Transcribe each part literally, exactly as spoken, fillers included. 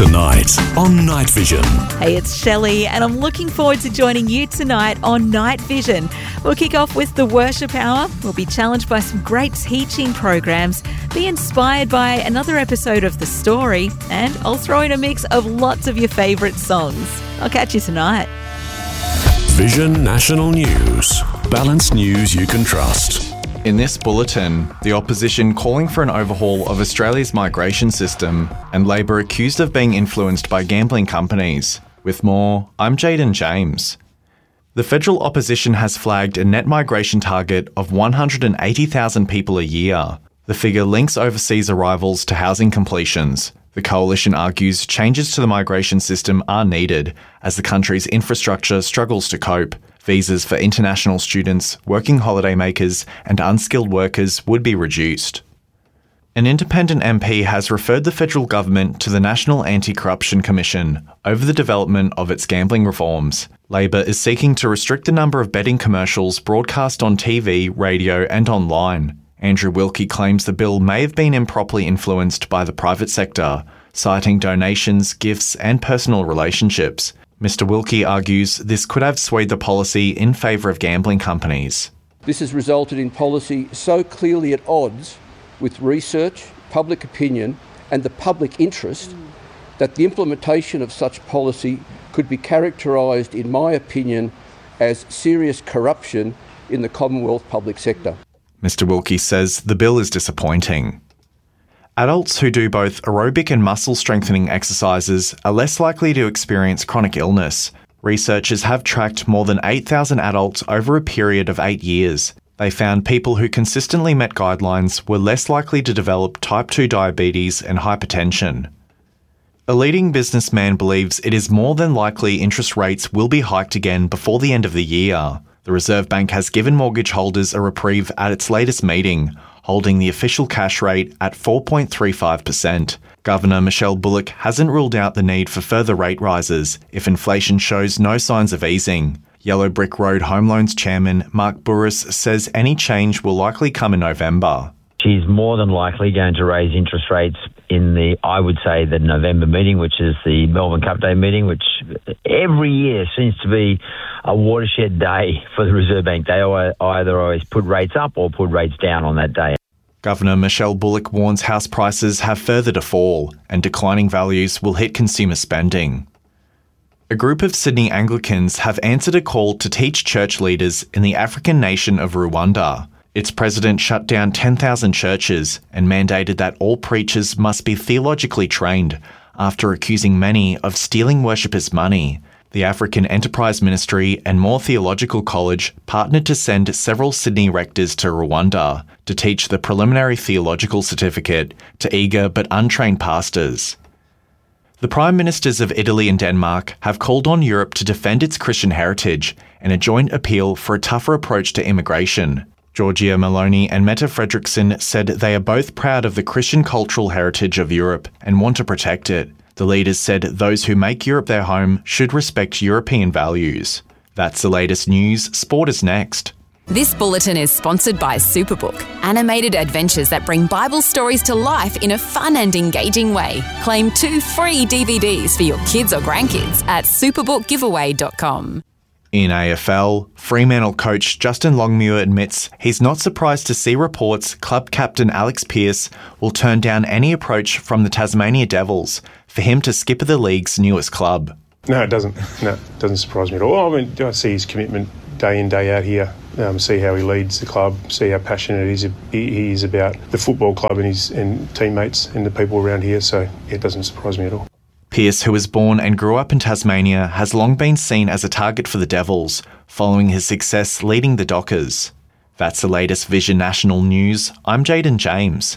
Tonight on Night Vision. Hey, it's Shelley, and I'm looking forward to joining you tonight on Night Vision. We'll kick off with the Worship Hour. We'll be challenged by some great teaching programs, be inspired by another episode of The Story, and I'll throw in a mix of lots of your favourite songs. I'll catch you tonight. Vision National News. Balanced news you can trust. In this bulletin, the opposition calling for an overhaul of Australia's migration system and Labor accused of being influenced by gambling companies. With more, I'm Jaden James. The federal opposition has flagged a net migration target of one hundred eighty thousand people a year. The figure links overseas arrivals to housing completions. The coalition argues changes to the migration system are needed as the country's infrastructure struggles to cope. Visas for international students, working holidaymakers and unskilled workers would be reduced. An independent M P has referred the federal government to the National Anti-Corruption Commission over the development of its gambling reforms. Labor is seeking to restrict the number of betting commercials broadcast on T V, radio and online. Andrew Wilkie claims the bill may have been improperly influenced by the private sector, citing donations, gifts and personal relationships. Mister Wilkie argues this could have swayed the policy in favour of gambling companies. This has resulted in policy so clearly at odds with research, public opinion and the public interest that the implementation of such policy could be characterised, in my opinion, as serious corruption in the Commonwealth public sector. Mister Wilkie says the bill is disappointing. Adults who do both aerobic and muscle strengthening exercises are less likely to experience chronic illness. Researchers have tracked more than eight thousand adults over a period of eight years. They found people who consistently met guidelines were less likely to develop type two diabetes and hypertension. A leading businessman believes it is more than likely interest rates will be hiked again before the end of the year. The Reserve Bank has given mortgage holders a reprieve at its latest meeting, holding the official cash rate at four point three five percent. Governor Michelle Bullock hasn't ruled out the need for further rate rises if inflation shows no signs of easing. Yellow Brick Road Home Loans Chairman Mark Burris says any change will likely come in November. She's more than likely going to raise interest rates in the, I would say, the November meeting, which is the Melbourne Cup Day meeting, which every year seems to be a watershed day for the Reserve Bank. They either always put rates up or put rates down on that day. Governor Michelle Bullock warns house prices have further to fall and declining values will hit consumer spending. A group of Sydney Anglicans have answered a call to teach church leaders in the African nation of Rwanda. Its president shut down ten thousand churches and mandated that all preachers must be theologically trained after accusing many of stealing worshippers' money. The African Enterprise Ministry and Moore Theological College partnered to send several Sydney rectors to Rwanda to teach the preliminary theological certificate to eager but untrained pastors. The Prime Ministers of Italy and Denmark have called on Europe to defend its Christian heritage in a joint appeal for a tougher approach to immigration. Giorgia Meloni and Mette Frederiksen said they are both proud of the Christian cultural heritage of Europe and want to protect it. The leaders said those who make Europe their home should respect European values. That's the latest news. Sport is next. This bulletin is sponsored by Superbook, animated adventures that bring Bible stories to life in a fun and engaging way. Claim two free D V Ds for your kids or grandkids at superbook giveaway dot com. In A F L, Fremantle coach Justin Longmuir admits he's not surprised to see reports club captain Alex Pearce will turn down any approach from the Tasmania Devils for him to skipper the league's newest club. No, it doesn't. No, it doesn't surprise me at all. I mean, I see his commitment day in, day out here, um, see how he leads the club, see how passionate he is, he is about the football club and his and teammates and the people around here, so it doesn't surprise me at all. Pearce, who was born and grew up in Tasmania, has long been seen as a target for the Devils, following his success leading the Dockers. That's the latest Vision National News. I'm Jaden James.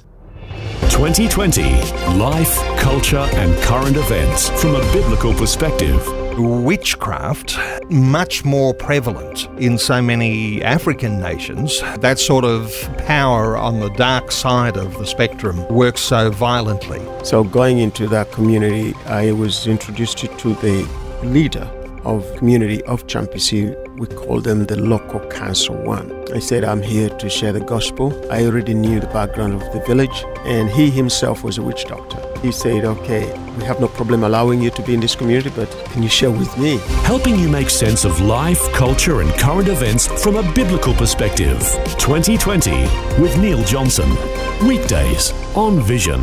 twenty twenty. Life, culture and current events from a biblical perspective. Witchcraft, much more prevalent in so many African nations. That sort of power on the dark side of the spectrum works so violently. So going into that community, I was introduced to the leader of community of Champisi. We call them the local council one. I said, I'm here to share the gospel. I already knew the background of the village, and he himself was a witch doctor. He said, okay, we have no problem allowing you to be in this community, but can you share with me? Helping you make sense of life, culture and current events from a biblical perspective. twenty twenty with Neil Johnson. Weekdays on Vision.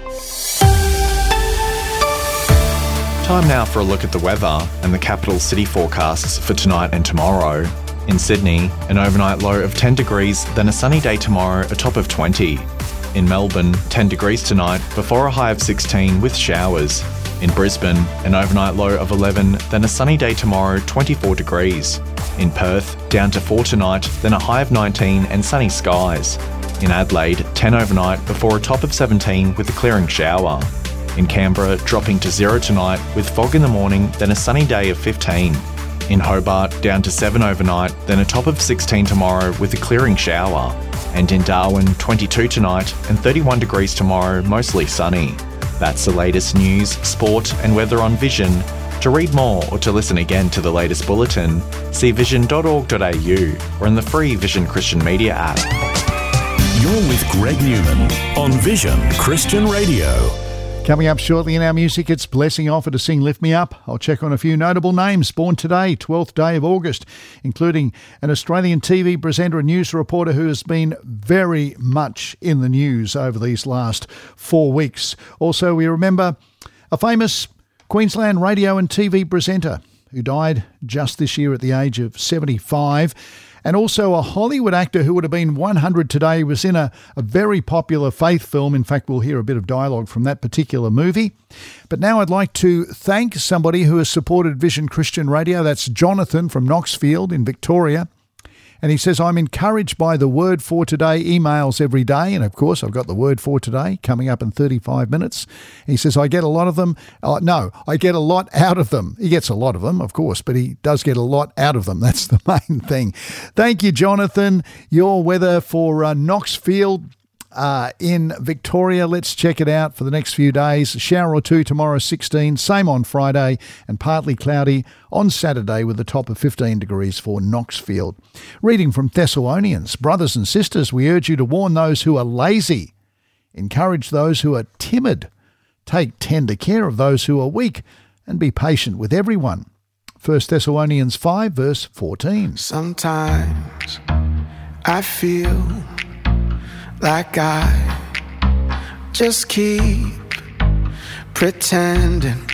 Time now for a look at the weather and the capital city forecasts for tonight and tomorrow. In Sydney, an overnight low of ten degrees, then a sunny day tomorrow, a top of twenty. In Melbourne, ten degrees tonight, before a high of sixteen with showers. In Brisbane, an overnight low of eleven, then a sunny day tomorrow, twenty-four degrees. In Perth, down to four tonight, then a high of nineteen and sunny skies. In Adelaide, ten overnight, before a top of seventeen with a clearing shower. In Canberra, dropping to zero tonight with fog in the morning, then a sunny day of fifteen. In Hobart, down to seven overnight, then a top of sixteen tomorrow with a clearing shower. And in Darwin, twenty-two tonight and thirty-one degrees tomorrow, mostly sunny. That's the latest news, sport and weather on Vision. To read more or to listen again to the latest bulletin, see vision dot org dot a u or in the free Vision Christian Media app. You're with Greg Newman on Vision Christian Radio. Coming up shortly in our music, it's Blessing Offer to sing Lift Me Up. I'll check on a few notable names born today, twelfth day of August, including an Australian T V presenter and news reporter who has been very much in the news over these last four weeks. Also, we remember a famous Queensland radio and T V presenter who died just this year at the age of seventy-five. And also a Hollywood actor who would have been one hundred today, was in a, a very popular faith film. In fact, we'll hear a bit of dialogue from that particular movie. But now I'd like to thank somebody who has supported Vision Christian Radio. That's Jonathan from Knoxfield in Victoria. And he says, I'm encouraged by the Word for Today emails every day. And of course, I've got the Word for Today coming up in thirty-five minutes. He says, I get a lot of them. Uh, no, I get a lot out of them. He gets a lot of them, of course, but he does get a lot out of them. That's the main thing. Thank you, Jonathan. Your weather for uh, Knoxfield. Uh, in Victoria, let's check it out for the next few days. A shower or two tomorrow, sixteen. Same on Friday, and partly cloudy on Saturday with a top of fifteen degrees for Knoxfield. Reading from Thessalonians, brothers and sisters, we urge you to warn those who are lazy, encourage those who are timid, take tender care of those who are weak, and be patient with everyone. First Thessalonians five, verse fourteen. Sometimes I feel like I just keep pretending